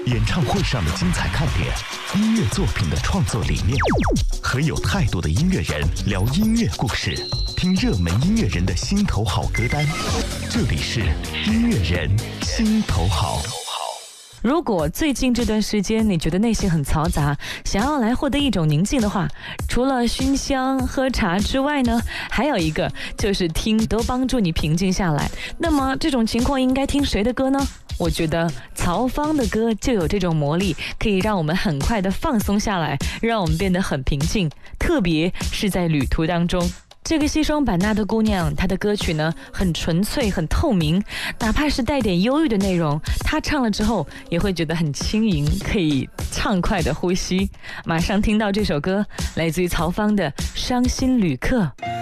演唱会上的精彩看点，音乐作品的创作理念，和有态度的音乐人聊音乐故事，听热门音乐人的心头好歌单。这里是音乐人心头好。 如果最近这段时间你觉得内心很嘈杂，想要来获得一种宁静的话，除了熏香喝茶之外呢，还有一个就是听都帮助你平静下来。那么这种情况应该听谁的歌呢？我觉得曹芳的歌就有这种魔力，可以让我们很快的放松下来，让我们变得很平静，特别是在旅途当中。这个西双版纳的姑娘，她的歌曲呢很纯粹很透明，哪怕是带点忧郁的内容，她唱了之后也会觉得很轻盈，可以畅快的呼吸。马上听到这首歌，来自于曹芳的《伤心旅客》。